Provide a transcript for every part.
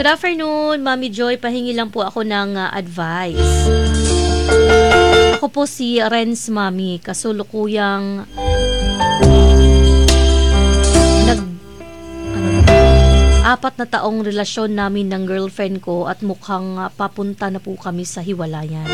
Good afternoon, Mami Joy. Pahingi lang po ako ng advice. Ako po si Renz, Mami. Kasulukuyang nag 4 na taong relasyon namin ng girlfriend ko at mukhang papunta na po kami sa hiwalayan.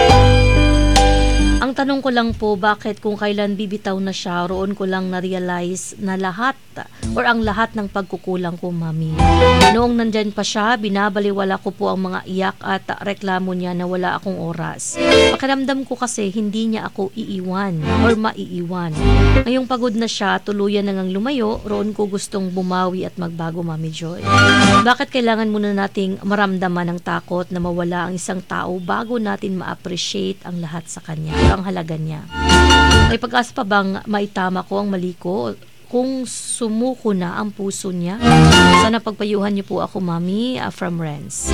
Ang tanong ko lang po, bakit kung kailan bibitaw na siya, roon ko lang na-realize na lahat or ang lahat ng pagkukulang ko, Mami. Noong nandyan pa siya, binabaliwala ko po ang mga iyak at reklamo niya na wala akong oras. Pakiramdam ko kasi hindi niya ako iiwan or maiiwan. Ngayong pagod na siya, tuluyan na ngang lumayo, roon ko gustong bumawi at magbago, Mami Joy. Bakit kailangan muna nating maramdaman ng takot na mawala ang isang tao bago natin ma-appreciate ang lahat sa kanya? Ang halaga niya. May pag-asa pa bang maitama ko ang mali ko kung sumuko na ang puso niya? Sana pagpayuhan niyo po ako, Mami, from Renz.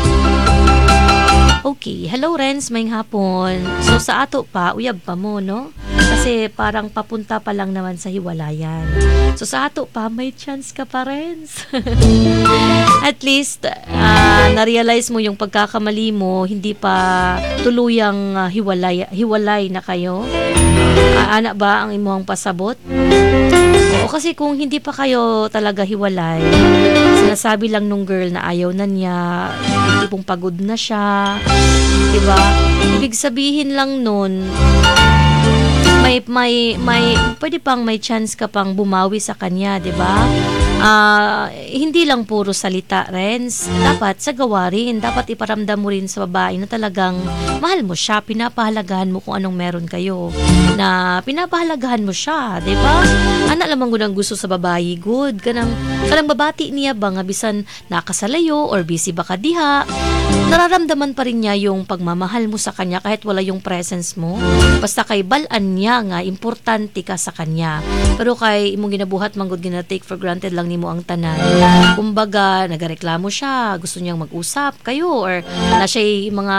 Okay, hello Renz, may hapon. So sa ato pa, uyab pa mo, no? Kasi parang papunta pa lang naman sa hiwalayan. So sa ato pa, may chance ka pa, Renz. At least, na-realize mo yung pagkakamali mo, hindi pa tuluyang hiwalay na kayo. Anak ba ang imuhang pasabot? O kasi kung hindi pa kayo talaga hiwalay, sinasabi lang nung girl na ayaw na niya, hindi pong pagod na siya, diba? Ibig sabihin lang nun, pwede pang may chance ka pang bumawi sa kanya, diba? Hindi lang puro salita, Renz. Dapat sa gawa rin. Dapat iparamdam mo rin sa babae na talagang mahal mo siya, pinapahalagahan mo kung anong meron kayo. Na pinapahalagahan mo siya, diba? Anak lamang ko ng gusto sa babae, good. Kanang babati niya ba nga bisan nakasalayo or busy ba ka diha, nararamdaman pa rin niya yung pagmamahal mo sa kanya kahit wala yung presence mo. Basta kay balaan niya nga, importante ka sa kanya. Pero kay imong ginabuhat manggod gina-take for granted lang nimo ang tanan. Kumbaga, nagareklamo siya, gusto niyang mag-usap kayo or na siya mga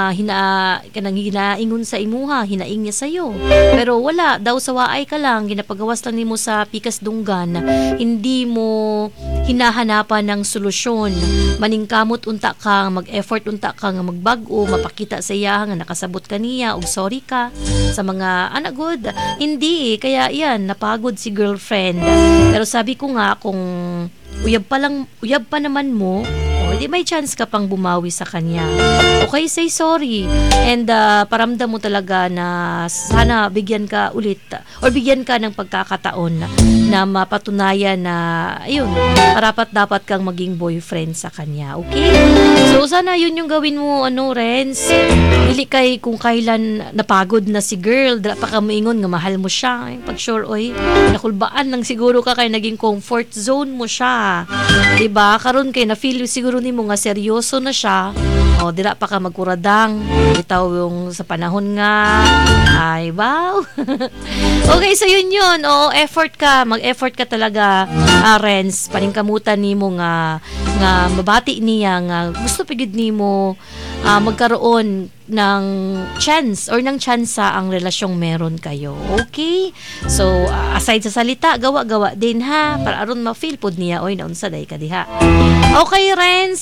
hinaingon sa imuha, hinaing niya sa'yo. Pero wala, daw sa waay ka lang, ginapagawas lang nimo sa pikas dunggan, hindi mo hinahanapan ng solusyon. Maningkamot unta ka, mag-effort unta ka nga magbago, mapakita sa iya nga nakasabot ka niya og sorry ka sa mga anak good. Hindi, kaya yan, napagod si girlfriend. Pero sabi ko nga, kung uyab pa naman mo, di may chance ka pang bumawi sa kanya. Okay, say sorry. And paramdam mo talaga na sana bigyan ka ulit or bigyan ka ng pagkakataon na mapatunayan na ayun, dapat kang maging boyfriend sa kanya. Okay? So sana yun yung gawin mo, Renz. Dili kay kung kailan napagod na si girl, dala pa ka moingon nga mahal mo siya. Pag sure, nakulbaan lang siguro ka kay naging comfort zone mo siya. Diba? Karon kay na feel siguro nimo nga seryoso na siya, dira pa ka magkuradang bitaw yung sa panahon nga ay wow. Okay, so yun mag-effort ka talaga, Renz. Paningkamutan nimo nga mabati niya nga gusto pigid nimo magkaroon ng chance or ng tsansa ang relasyong meron kayo. Okay? So, aside sa salita, gawa din ha. Para aron ma-feel pod niya, naunsa day ka diha. Okay, Renz.